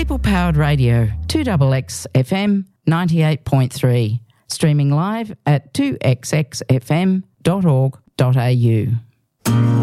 People-powered radio, 2XX FM 98.3. Streaming live at 2xxfm.org.au.